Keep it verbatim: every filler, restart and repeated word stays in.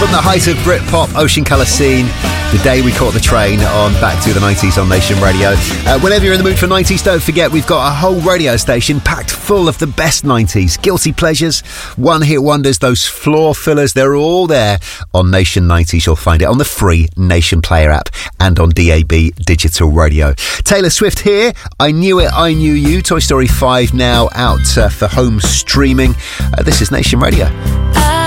From the height of Britpop ocean colour scene, the day we caught the train on Back to the nineties on Nation Radio. Uh, whenever you're in the mood for nineties, don't forget we've got a whole radio station packed full of the best nineties. Guilty pleasures, one-hit wonders, those floor fillers, they're all there on Nation nineties. You'll find it on the free Nation Player app and on D A B Digital Radio. Taylor Swift here. I Knew It, I Knew You. Toy Story five now out uh, for home streaming. Uh, this is Nation Radio. I